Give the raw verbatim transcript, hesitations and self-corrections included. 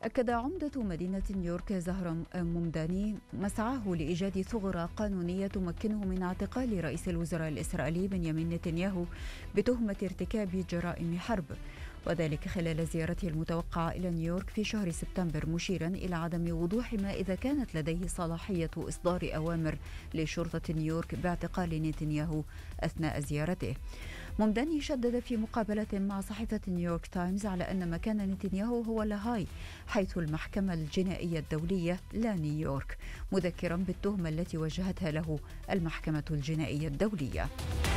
أكد عمدة مدينة نيويورك زهران ممداني مسعاه لإيجاد ثغرة قانونية تمكنه من اعتقال رئيس الوزراء الإسرائيلي بنيامين نتنياهو بتهمة ارتكاب جرائم حرب، وذلك خلال زيارته المتوقعة إلى نيويورك في شهر سبتمبر، مشيرا إلى عدم وضوح ما إذا كانت لديه صلاحية إصدار أوامر لشرطة نيويورك باعتقال نتنياهو أثناء زيارته. ممداني شدد في مقابلة مع صحيفة نيويورك تايمز على أن مكان نتنياهو هو لاهاي، حيث المحكمة الجنائية الدولية لا نيويورك، مذكرا بالتهمة التي وجهتها له المحكمة الجنائية الدولية.